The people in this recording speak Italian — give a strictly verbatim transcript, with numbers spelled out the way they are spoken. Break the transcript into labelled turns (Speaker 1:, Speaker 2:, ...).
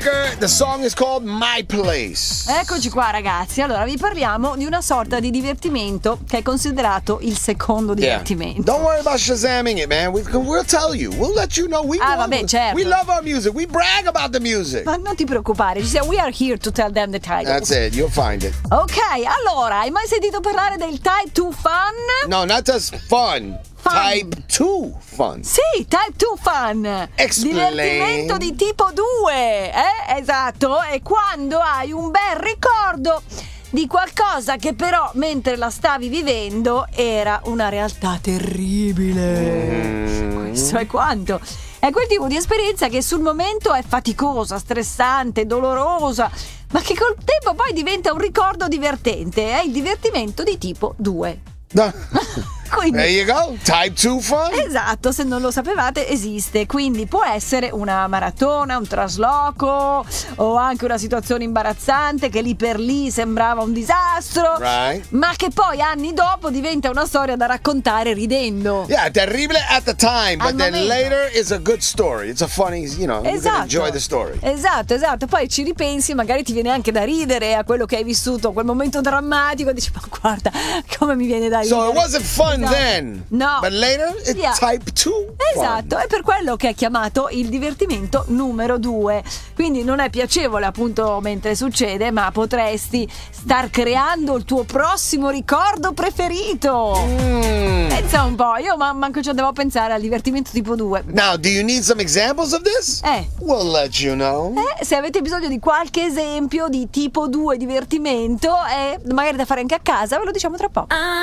Speaker 1: Parker. The song is called My Place.
Speaker 2: Eccoci qua, ragazzi. Allora, vi parliamo di una sorta di divertimento che è considerato il secondo divertimento.
Speaker 1: Yeah. Don't worry about shazamming it, man. We, we'll tell you. We'll let you know. We
Speaker 2: ah,
Speaker 1: want,
Speaker 2: vabbè, certo.
Speaker 1: We love our music. We brag about the music.
Speaker 2: Ma non ti preoccupare, ci siamo. We are here to tell them the title.
Speaker 1: That's it. You'll find it.
Speaker 2: Ok, allora, hai mai sentito parlare del Type two Fun?
Speaker 1: No, not just fun.
Speaker 2: Fun.
Speaker 1: Type two Fun.
Speaker 2: Sì, Type two Fun.
Speaker 1: Explain.
Speaker 2: Divertimento di tipo due, eh? Esatto, è quando hai un bel ricordo di qualcosa che però mentre la stavi vivendo era una realtà terribile. Mm. Questo è quanto. È quel tipo di esperienza che sul momento è faticosa, stressante, dolorosa, ma che col tempo poi diventa un ricordo divertente. È il divertimento di tipo due. Quindi,
Speaker 1: there you go, Type two Fun.
Speaker 2: Esatto, se non lo sapevate esiste. Quindi può essere una maratona, un trasloco o anche una situazione imbarazzante che lì per lì sembrava un disastro,
Speaker 1: right.
Speaker 2: ma che poi anni dopo diventa una storia da raccontare ridendo.
Speaker 1: Yeah, terribile at the time, but
Speaker 2: Al
Speaker 1: then
Speaker 2: momento.
Speaker 1: later it's a good story. It's a funny, you know,
Speaker 2: Esatto.
Speaker 1: you're gonna enjoy the story.
Speaker 2: Esatto, esatto. Poi ci ripensi, magari ti viene anche da ridere a quello che hai vissuto, quel momento drammatico, dici ma guarda come mi viene da ridere.
Speaker 1: So it wasn't fun
Speaker 2: esatto.
Speaker 1: then.
Speaker 2: No.
Speaker 1: But later it's
Speaker 2: Yeah.
Speaker 1: Type two
Speaker 2: Esatto,
Speaker 1: fun.
Speaker 2: è per quello che è chiamato il divertimento numero due. Quindi non è piacevole appunto mentre succede, ma potresti star creando il tuo prossimo ricordo preferito.
Speaker 1: Mm.
Speaker 2: Pensa un po', io man- manco ci devo pensare al divertimento tipo due.
Speaker 1: Now, do you need some examples of this?
Speaker 2: Eh.
Speaker 1: We'll let you know.
Speaker 2: Eh, se avete bisogno di qualche esempio di tipo due divertimento, eh, magari da fare anche a casa, ve lo diciamo tra poco.